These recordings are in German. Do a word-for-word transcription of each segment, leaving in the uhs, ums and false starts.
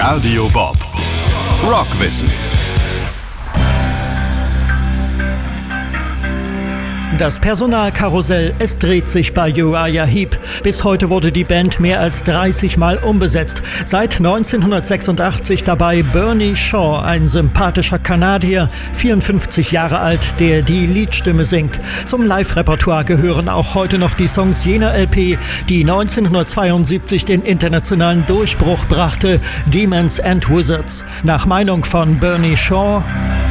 Radio Bob Rockwissen. Das Personalkarussell, es dreht sich bei Uriah Heep. Bis heute wurde die Band mehr als dreißig Mal umbesetzt. Seit neunzehnhundertsechsundachtzig dabei Bernie Shaw, ein sympathischer Kanadier, vierundfünfzig Jahre alt, der die Leadstimme singt. Zum Live-Repertoire gehören auch heute noch die Songs jener L P, die neunzehnhundertzweiundsiebzig den internationalen Durchbruch brachte, Demons and Wizards. Nach Meinung von Bernie Shaw: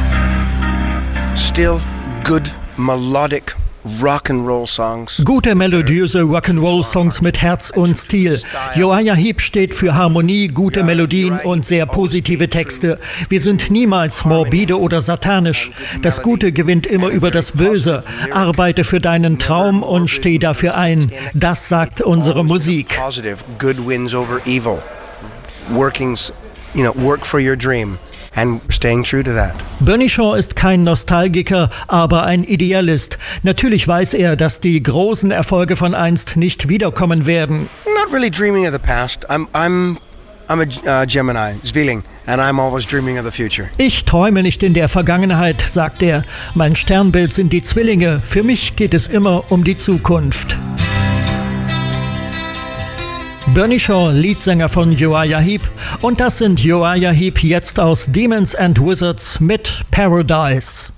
Still good melodic Rock'n'Roll Songs. Gute melodiöse Rock'n'Roll-Songs mit Herz und Stil. Uriah Heep steht für Harmonie, gute Melodien und sehr positive Texte. Wir sind niemals morbide oder satanisch. Das Gute gewinnt immer über das Böse. Arbeite für deinen Traum und steh dafür ein. Das sagt unsere Musik. Good wins over evil. Workings, you know, work for your dream. And staying true to that. Bernie Shaw ist kein Nostalgiker, aber ein Idealist. Natürlich weiß er, dass die großen Erfolge von einst nicht wiederkommen werden. Not really dreaming of the past. I'm I'm I'm a uh, Gemini, Zwilling, and I'm always dreaming of the future. Ich träume nicht in der Vergangenheit, sagt er. Mein Sternbild sind die Zwillinge. Für mich geht es immer um die Zukunft. Bernie Shaw, Leadsänger von Uriah Heep. Und das sind Uriah Heep jetzt aus Demons and Wizards mit Paradise.